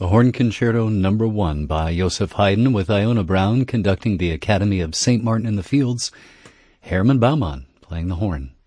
The Horn Concerto No. 1 by Joseph Haydn, with Iona Brown conducting the Academy of St. Martin in the Fields, Hermann Baumann playing the horn.